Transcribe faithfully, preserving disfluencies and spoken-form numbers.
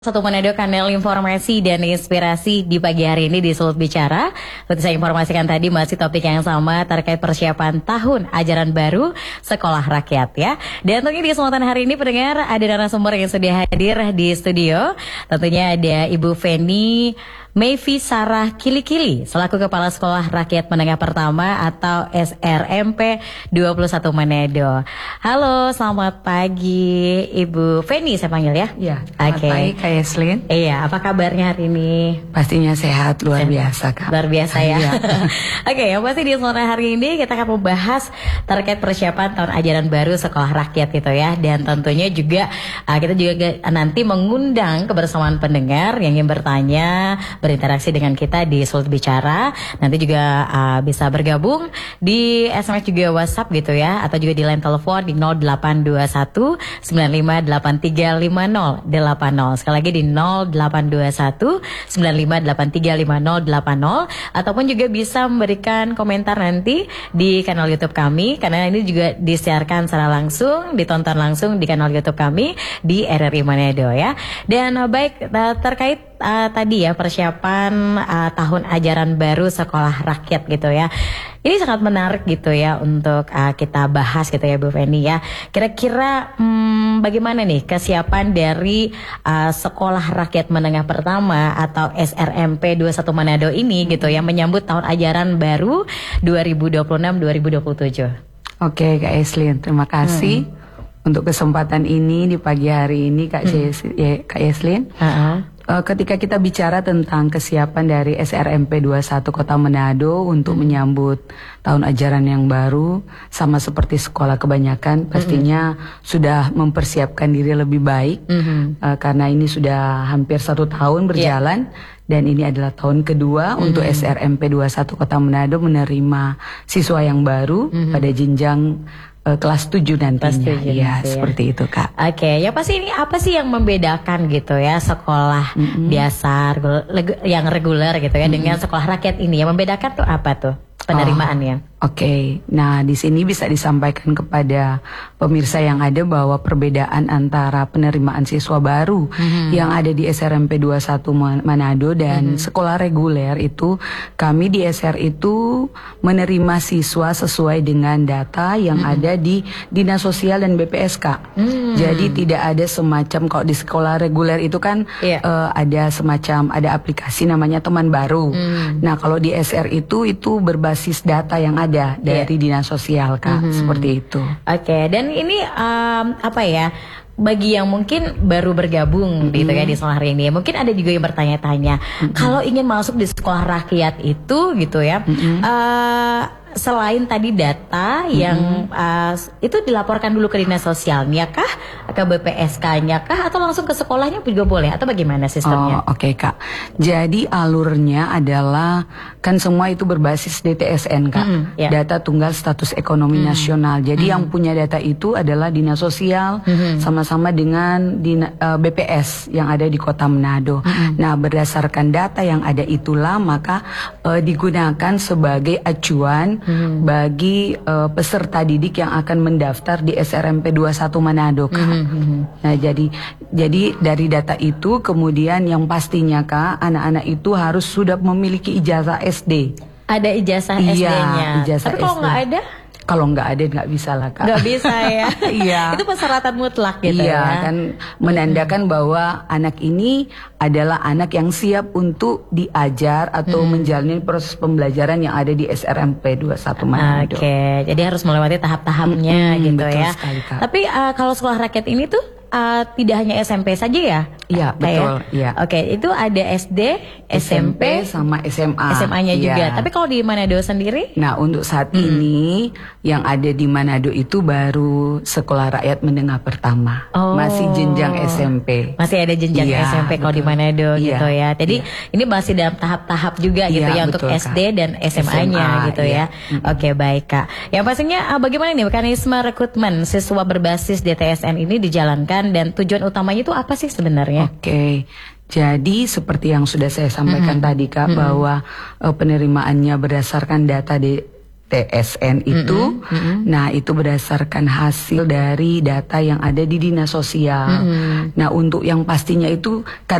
Satu Manado, kanal informasi dan inspirasi di pagi hari ini di Sulut Bicara. Seperti saya informasikan tadi, masih topik yang sama terkait persiapan tahun ajaran baru sekolah rakyat ya. Dan tentunya di kesempatan hari ini pendengar ada narasumber yang sudah hadir di studio. Tentunya ada Ibu Feni Mayfi Sarah Kili-Kili selaku Kepala Sekolah Rakyat Menengah Pertama atau S R M P dua puluh satu Manado. Halo, selamat pagi Ibu Feni saya panggil ya. Iya, selamat okay. pagi Kak Yeslin. Iya, apa kabarnya hari ini? Pastinya sehat, luar sehat. biasa Kak. Luar biasa ya. Oke, okay, yang pasti di sore hari ini kita akan membahas terkait persiapan tahun ajaran baru sekolah rakyat gitu ya. Dan tentunya juga uh, kita juga nanti mengundang kebersamaan pendengar yang ingin bertanya, berinteraksi dengan kita di Sulut Bicara. Nanti juga uh, bisa bergabung di S M S juga WhatsApp gitu ya, atau juga di line telepon di nol delapan dua satu sembilan lima delapan tiga lima nol delapan nol. Sekali lagi di nol delapan dua satu sembilan lima delapan tiga lima nol delapan nol, ataupun juga bisa memberikan komentar nanti di kanal YouTube kami, karena ini juga disiarkan secara langsung, ditonton langsung di kanal YouTube kami di R R I Manado ya. Dan uh, baik uh, terkait Uh, tadi ya persiapan uh, tahun ajaran baru sekolah rakyat gitu ya. Ini sangat menarik gitu ya untuk uh, kita bahas gitu ya Bu Feni ya. Kira-kira hmm, bagaimana nih kesiapan dari uh, sekolah rakyat menengah pertama atau S R M P dua puluh satu Manado ini gitu ya, menyambut tahun ajaran baru dua ribu dua puluh enam dua ribu dua puluh tujuh. Oke Kak Yeslin, terima kasih hmm. untuk kesempatan ini di pagi hari ini Kak, hmm. Kak Yeslin. Uh-huh. Ketika kita bicara tentang kesiapan dari S R M P dua puluh satu Kota Manado untuk hmm. menyambut tahun ajaran yang baru, sama seperti sekolah kebanyakan pastinya hmm. sudah mempersiapkan diri lebih baik, hmm. uh, karena ini sudah hampir satu tahun berjalan, yeah. dan ini adalah tahun kedua hmm. untuk S R M P dua puluh satu Kota Manado menerima siswa yang baru hmm. pada jenjang Uh, kelas tujuh nantinya. Iya, seperti itu Kak. Oke, okay. Ya pasti ini apa sih yang membedakan gitu ya sekolah mm-hmm. biasa regu- yang reguler gitu ya mm-hmm. dengan sekolah rakyat ini? Yang membedakan tuh apa tuh penerimaannya? Oh, Oke, okay. Nah di sini bisa disampaikan kepada pemirsa yang ada bahwa perbedaan antara penerimaan siswa baru mm-hmm. yang ada di S R M P dua puluh satu Manado dan mm-hmm. sekolah reguler itu, kami di S R itu menerima siswa sesuai dengan data yang mm-hmm. ada di Dinas Sosial dan B P S K. Mm-hmm. Jadi tidak ada semacam, kalau di sekolah reguler itu kan yeah. uh, ada semacam ada aplikasi namanya Teman Baru. Mm-hmm. Nah kalau di S R itu itu berbasis data yang ada dari yeah. Dinas Sosial Kak, mm-hmm. seperti itu. Oke, okay. Dan ini um, apa ya, bagi yang mungkin baru bergabung mm-hmm. gitu ya di sekolah hari ini, mungkin ada juga yang bertanya-tanya, mm-hmm. kalau ingin masuk di sekolah rakyat itu gitu ya, mm-hmm. uh, selain tadi data mm-hmm. yang uh, itu dilaporkan dulu ke Dinas Sosialnya kah, ke B P S K-nya kah, atau langsung ke sekolahnya juga boleh, atau bagaimana sistemnya? Oh, oke okay, Kak. Jadi alurnya adalah kan semua itu berbasis D T S N Kak, mm-hmm, yeah. Data Tunggal Status Ekonomi mm-hmm. Nasional. Jadi mm-hmm. yang punya data itu adalah Dinas Sosial mm-hmm. sama-sama dengan Dina, uh, B P S yang ada di Kota Manado. Mm-hmm. Nah berdasarkan data yang ada itulah maka uh, digunakan sebagai acuan Hmm. bagi uh, peserta didik yang akan mendaftar di S R M P dua puluh satu Manado Kak. Hmm, hmm. Nah jadi jadi dari data itu kemudian yang pastinya Kak, anak-anak itu harus sudah memiliki ijazah S D. Ada ijazah iya, S D-nya. Ijazah Tapi kalau nggak ada? Kalau nggak ada nggak bisa lah Kak. Nggak bisa ya. Iya. Itu persyaratan mutlak gitu iya, ya. Iya kan menandakan hmm. bahwa anak ini adalah anak yang siap untuk diajar atau hmm. menjalani proses pembelajaran yang ada di S R M P dua puluh satu Manado. Oke, okay. Jadi harus melewati tahap-tahapnya hmm, gitu betul ya. Sekali, Kak. Tapi uh, kalau sekolah rakyat ini tuh uh, tidak hanya S M P saja ya? Iya, betul. Iya. Oke, okay, itu ada S D, S M P, sama S M A. S M A-nya juga. Ya. Tapi kalau di Manado sendiri? Nah, untuk saat hmm. ini yang ada di Manado itu baru sekolah rakyat menengah pertama. Oh. Masih jenjang S M P. Masih ada jenjang ya, S M P kalau di Manado ya. Gitu ya. Jadi ya. Ini masih dalam tahap-tahap juga gitu ya, ya untuk S D Kak. Dan S M A-nya gitu ya. ya. Hmm. Oke, baik Kak. Yang pastinya bagaimana nih mekanisme rekrutmen siswa berbasis D T S N ini dijalankan dan tujuan utamanya itu apa sih sebenarnya? Oke. Okay. Jadi seperti yang sudah saya sampaikan mm-hmm. tadi Kak, mm-hmm. bahwa uh, penerimaannya berdasarkan data di T S N itu, mm-hmm, mm-hmm. Nah itu berdasarkan hasil dari data yang ada di dinas sosial. Mm-hmm. Nah untuk yang pastinya itu